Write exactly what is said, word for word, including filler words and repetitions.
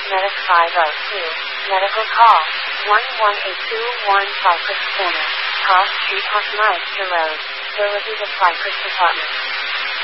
Medic five oh two. Medical call. one one eight two one Cypress Corner. Cross Street off Meister Road. Villages of Cypress Department.